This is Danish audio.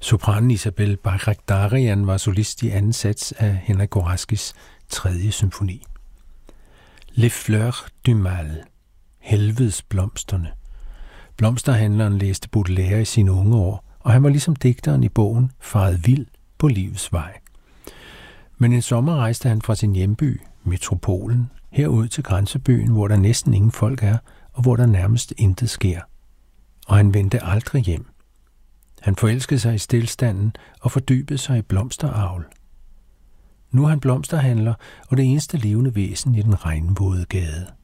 Sopranen Isabel Bakhrakdarian var solist i anden sats af Henrik Goralskis 3. symfoni. Les fleurs du mal, helvedes blomsterne. Blomsterhandleren læste Baudelaire i sine unge år, og han var ligesom digteren i bogen faret vild på livets vej. Men en sommer rejste han fra sin hjemby, metropolen, herud til grænsebyen, hvor der næsten ingen folk er, og hvor der nærmest intet sker. Og han vendte aldrig hjem. Han forelskede sig i stilstanden og fordybede sig i blomsteravl. Nu er han blomsterhandler og det eneste levende væsen i den regnvåde gade.